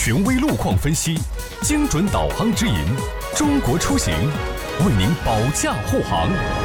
权威路况分析，精准导航指引，中国出行为您保驾护航。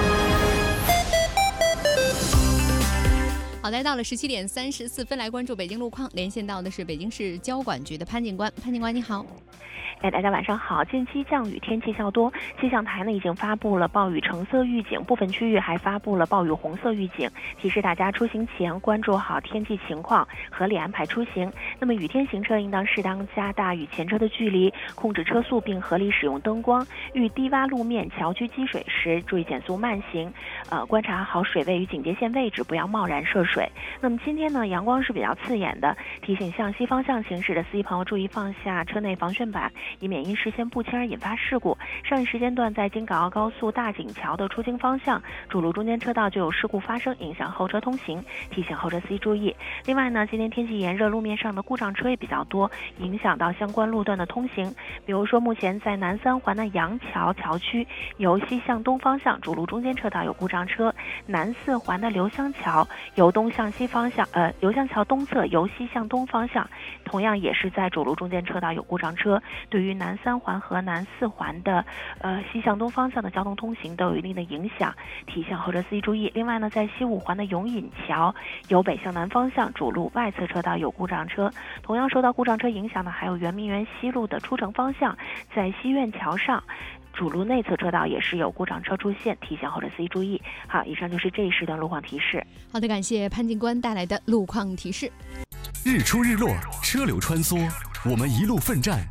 好，来到了17点34分，来关注北京路况。连线到的是北京市交管局的潘警官。潘警官你好。 大家晚上好。近期降雨天气较多，气象台呢已经发布了暴雨橙色预警，部分区域还发布了暴雨红色预警，提示大家出行前关注好天气情况，合理安排出行。那么雨天行车应当适当加大与前车的距离，控制车速，并合理使用灯光。遇低洼路面、桥区积水时，注意减速慢行，观察好水位与警戒线位置，不要贸然涉水。那么今天呢，阳光是比较刺眼的，提醒向西方向行驶的司机朋友注意放下车内防眩板，以免因视线不清而引发事故。上一时间段在京港澳高速大井桥的出京方向主路中间车道就有事故发生，影响后车通行，提醒后车司机注意。另外呢，今天天气炎热，路面上的故障车也比较多，影响到相关路段的通行。比如说目前在南三环的杨桥桥区由西向东方向主路中间车道有故障车，南四环的刘湘桥由东向西方向刘湘桥东侧由西向东方向同样也是在主路中间车道有故障车，对于南三环和南四环的西向东方向的交通通行都有一定的影响，提醒后车司机注意。另外呢，在西五环的永隐桥由北向南方向主路外侧车道有故障车，同样受到故障车影响的还有圆明园西路的出城方向，在西苑桥上主路内侧车道也是有故障车出现，提醒后车司机注意。好，以上就是这一时段路况提示。 好的，感谢潘警官带来的路况提示。 日出日落，车流穿梭，我们一路奋战，